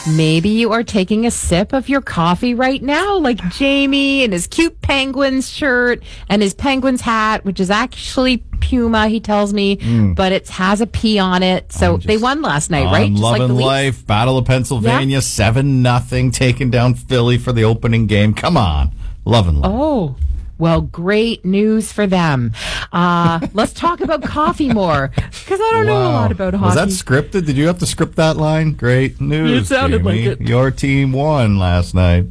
Maybe you are taking a sip of your coffee right now, like Jamie in his cute Penguins shirt and his Penguins hat, which is actually Puma, he tells me, but it has a P on it. So they won last night, right? Just like loving life. Battle of Pennsylvania, 7-0, taking down Philly for the opening game. Come on. Loving life. Oh, well, great news for them. Let's talk about coffee more, because I don't know a lot about hockey. Was that scripted? Did you have to script that line? Great news, It sounded Jamie. like it. Your team won last night.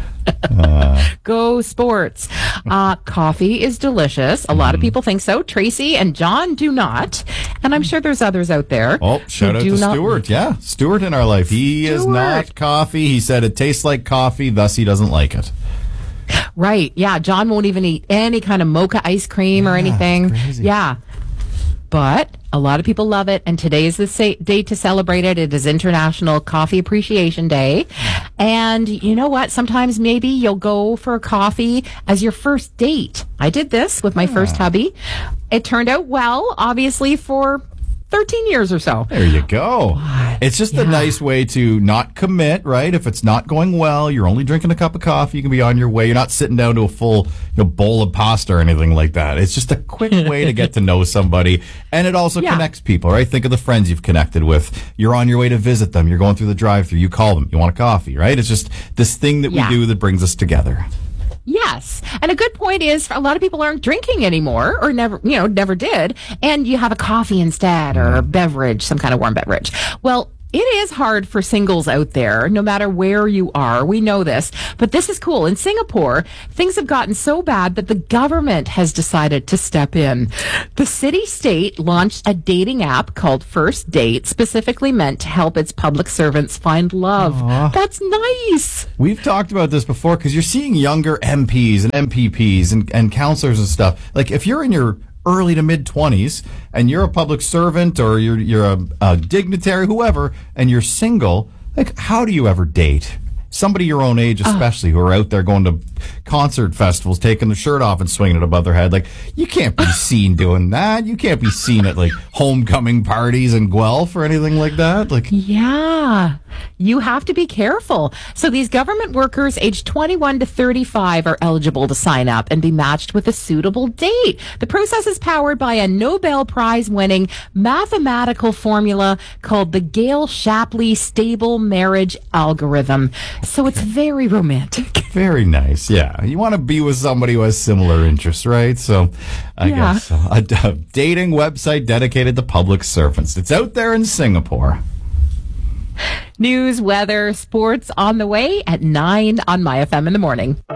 Go sports. Coffee is delicious. A lot of people think so. Tracy and John do not. And I'm sure there's others out there. Oh, shout out to Stuart. Yeah, Stuart in our life. He is not coffee. He said it tastes like coffee, thus he doesn't like it. Right. Yeah. John won't even eat any kind of mocha ice cream or anything. Crazy. Yeah. But a lot of people love it. And today is the day to celebrate it. It is International Coffee Appreciation Day. And you know what? Sometimes maybe you'll go for a coffee as your first date. I did this with my first hubby. It turned out well, obviously, for 13 years or so. There you go. It's just a nice way to not commit, right? If it's not going well, you're only drinking a cup of coffee, you can be on your way. You're not sitting down to a full bowl of pasta or anything like that. It's just a quick way to get to know somebody. And it also connects people, right? Think of the friends you've connected with. You're on your way to visit them. You're going through the drive-thru. You call them. You want a coffee, right? It's just this thing that we do that brings us together. Yes. And a good point is a lot of people aren't drinking anymore or never did. And you have a coffee instead or a beverage, some kind of warm beverage. Well, it is hard for singles out there, no matter where you are. We know this. But this is cool. In Singapore, things have gotten so bad that the government has decided to step in. The city-state launched a dating app called First Date, specifically meant to help its public servants find love. Aww. That's nice. We've talked about this before because you're seeing younger MPs and MPPs and counselors and stuff. Like, if you're in your early to mid 20s and you're a public servant or you're a dignitary, whoever, and you're single, like, how do you ever date? Somebody your own age, especially, who are out there going to concert festivals, taking their shirt off and swinging it above their head. Like, you can't be seen doing that. You can't be seen at, like, homecoming parties in Guelph or anything like that. Like, yeah, you have to be careful. So these government workers aged 21 to 35 are eligible to sign up and be matched with a suitable date. The process is powered by a Nobel Prize winning mathematical formula called the Gale-Shapley Stable Marriage Algorithm. So it's very romantic. Very nice, yeah. You want to be with somebody who has similar interests, right? So I guess a dating website dedicated to public servants. It's out there in Singapore. News, weather, sports on the way at 9 on My FM in the morning.